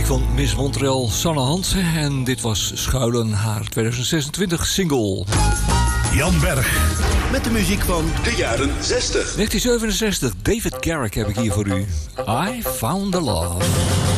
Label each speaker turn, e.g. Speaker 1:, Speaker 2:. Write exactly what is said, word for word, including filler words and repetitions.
Speaker 1: muziek van Miss Montreal, Sanne Hansen. En dit was Schuilen, haar twintig zesentwintig single.
Speaker 2: Jan Berg.
Speaker 3: Met de muziek van
Speaker 4: de jaren zestig.
Speaker 1: negentien zevenenzestig, David Garrick heb ik hier voor u. I Found the Love.